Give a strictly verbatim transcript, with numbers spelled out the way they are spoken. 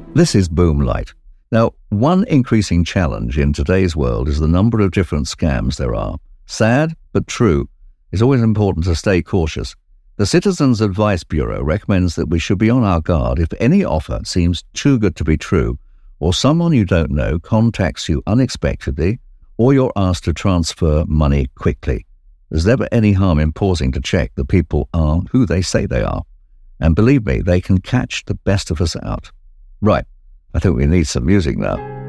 This is Boomlight. Now, one increasing challenge in today's world is the number of different scams there are. Sad, but true. It's always important to stay cautious. The Citizens Advice Bureau recommends that we should be on our guard if any offer seems too good to be true, or someone you don't know contacts you unexpectedly, or you're asked to transfer money quickly. There's never any harm in pausing to check that people are who they say they are. And believe me, they can catch the best of us out. Right, I think we need some music now.